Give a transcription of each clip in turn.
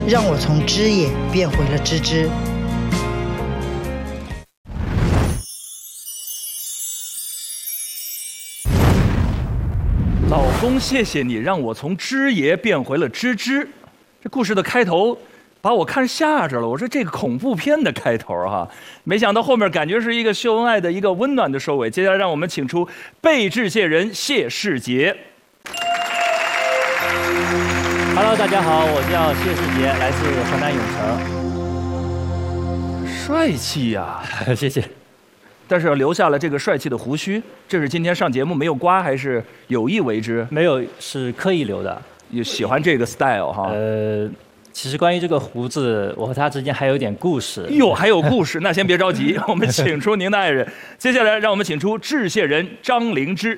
让我从枝叶变回了枝枝。 老公，谢谢你让我从枝爷变回了枝枝。这故事的开头把我看吓着了，我说这个恐怖片的开头哈，没想到后面感觉是一个秀恩爱的一个温暖的收尾。接下来让我们请出贝致谢人谢世杰。 Hello， 大家好，我叫谢世杰，来自河南永城。 帅气呀、 谢谢。 但是留下了这个帅气的胡须，这是今天上节目没有刮，还是有意为之？ 没有，是刻意留的。 也喜欢这个 style 哈。 其实关于这个胡子，我和他之间还有点故事。 哟，还有故事？那先别着急，我们请出您的爱人。接下来让我们请出致谢人张灵芝。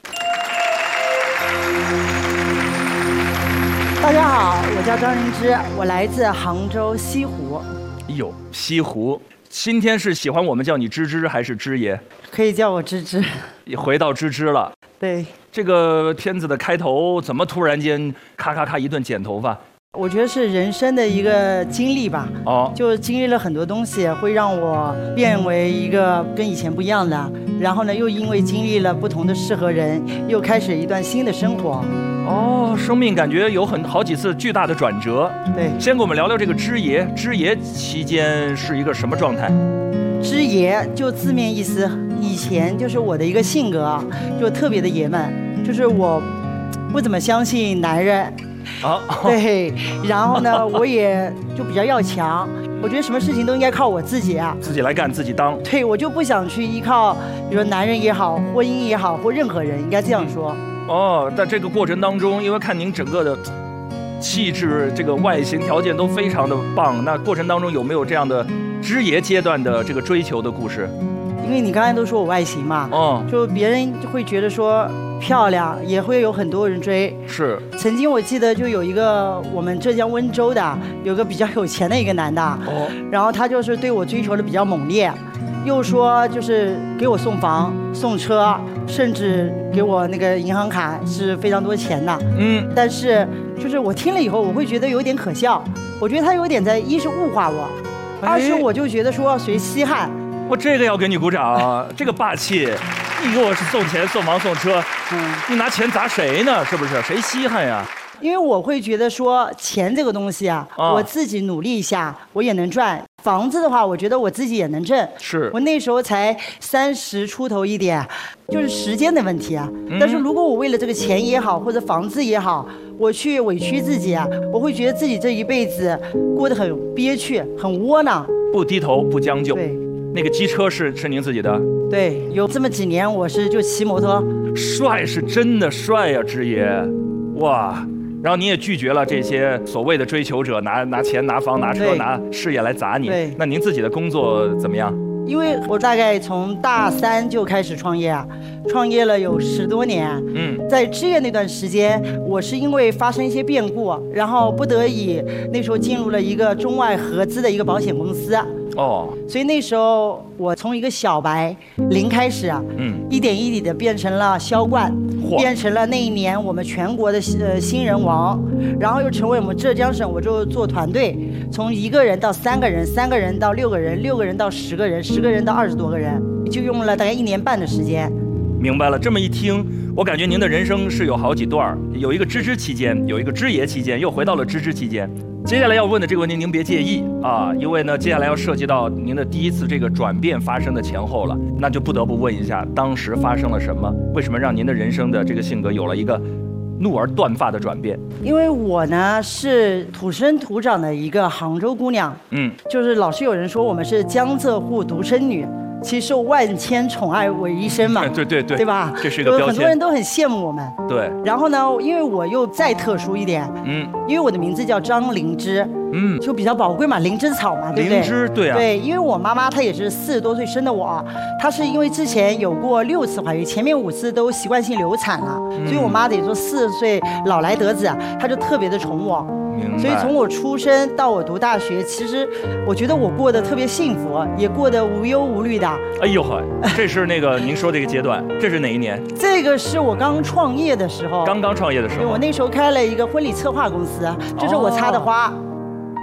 大家好，我叫张灵芝，我来自杭州西湖。 哟，西湖。今天是喜欢我们叫你芝芝还是芝爷？ 可以叫我芝芝。 也回到芝芝了。 对， 这个片子的开头怎么突然间咔咔咔一顿剪头发？ 我觉得是人生的一个经历吧。 哦， 就经历了很多东西，会让我变为一个跟以前不一样的。然后呢，又因为经历了不同的事和人，又开始一段新的生活。 哦，生命感觉有好几次巨大的转折。 对， 先给我们聊聊这个芝爷。芝爷期间是一个什么状态？ 芝爷就字面意思，以前就是我的一个性格啊，就特别的爷们，就是我不怎么相信男人。 啊， 对，然后呢，我也就比较要强，我觉得什么事情都应该靠我自己啊， 自己来干，自己当。 对，我就不想去依靠，比如说男人也好，婚姻也好，或任何人，应该这样说。 哦，在这个过程当中，因为看您整个的气质、这个外形条件都非常的棒，那过程当中有没有这样的芝爷阶段的这个追求的故事？ 因为你刚才都说我外形嘛，就别人就会觉得说漂亮，也会有很多人追。 是， 曾经我记得就有一个我们浙江温州的，有个比较有钱的一个男的，然后他就是对我追求的比较猛烈，又说就是给我送房、送车，甚至给我那个银行卡是非常多钱的。但是就是我听了以后，我会觉得有点可笑，我觉得他有点在一是物化我，二是我就觉得说谁稀罕。 我这个要给你鼓掌，这个霸气！你给我是送钱、送房、送车，你拿钱砸谁呢？是不是？谁稀罕呀？ 因为我会觉得说钱这个东西啊，我自己努力一下，我也能赚。房子的话，我觉得我自己也能挣。 是我那时候才30出头一点，就是时间的问题啊。但是如果我为了这个钱也好，或者房子也好，我去委屈自己啊，我会觉得自己这一辈子过得很憋屈，很窝囊。 不低头，不将就。 对。 那个机车是您自己的？ 对，有这么几年我是就骑摩托。 帅是真的帅呀，芝爷，哇！然后你也拒绝了这些所谓的追求者，拿钱、拿房、拿车、拿事业来砸你。 对。 那您自己的工作怎么样？ 因为我大概从大3就开始创业啊，创业了有10多年。在职业那段时间，我是因为发生一些变故，然后不得已那时候进入了一个中外合资的一个保险公司。所以那时候我从一个小白零开始啊，一点一滴的变成了销冠，变成了那一年我们全国的新人王，然后又成为我们浙江省，我就做团队，从1个人到3个人，3个人到6个人，6个人到10个人，10个人到20多个人，就用了大概1年半的时间。 明白了，这么一听，我感觉您的人生是有好几段，有一个芝芝期间，有一个芝爷期间，又回到了芝芝期间。接下来要问的这个问题，您别介意啊，因为呢，接下来要涉及到您的第一次这个转变发生的前后了，那就不得不问一下，当时发生了什么？为什么让您的人生的这个性格有了一个怒而断发的转变？ 因为我呢是土生土长的一个杭州姑娘，就是老是有人说我们是江浙沪独生女。其实受万千宠爱为一身嘛，对吧？ 这是一个标签， 很多人都很羡慕我们。 对。 然后呢，因为我又再特殊一点，因为我的名字叫张灵芝，就比较宝贵嘛，灵芝草嘛，对不对？ 灵芝，对啊。 对，因为我妈妈她也是40多岁生的我，她是因为之前有过6次怀孕，前面5次都习惯性流产了，所以我妈得说40岁老来得子，她就特别的宠我。所以从我出生到我读大学，其实我觉得我过得特别幸福，也过得无忧无虑的。 哎呦呵，这是那个您说这个阶段，这是哪一年？ 这个是我刚创业的时候。 刚创业的时候。 我那时候开了一个婚礼策划公司，这是我插的花。